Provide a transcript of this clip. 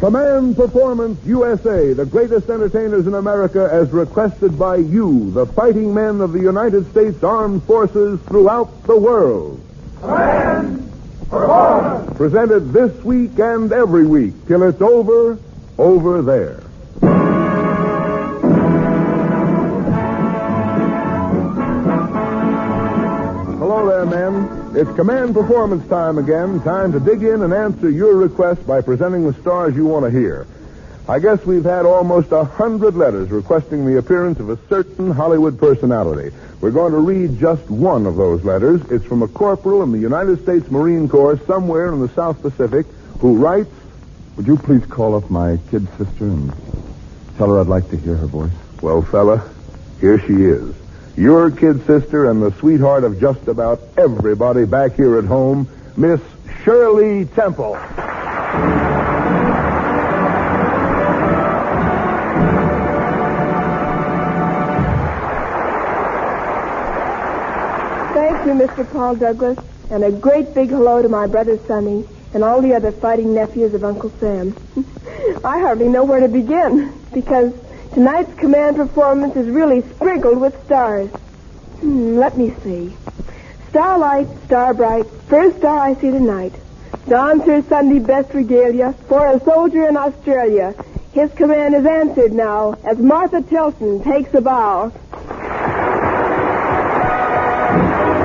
Command Performance USA, the greatest entertainers in America, as requested by you, the fighting men of the United States Armed Forces throughout the world. Command Performance! Presented this week and every week till it's over there. Hello there, men. It's Command Performance time again. Time to dig in and answer your request by presenting the stars you want to hear. I guess we've had almost 100 letters requesting the appearance of a certain Hollywood personality. We're going to read just one of those letters. It's from a corporal in the United States Marine Corps somewhere in the South Pacific who writes, "Would you please call up my kid sister and tell her I'd like to hear her voice?" Well, fella, here she is. Your kid sister and the sweetheart of just about everybody back here at home, Miss Shirley Temple. Thank you, Mr. Paul Douglas, and a great big hello to my brother Sonny and all the other fighting nephews of Uncle Sam. I hardly know where to begin, because tonight's command performance is really sprinkled with stars. Let me see. Starlight, star bright, first star I see tonight. Dons her Sunday best regalia for a soldier in Australia. His command is answered now as Martha Tilton takes a bow.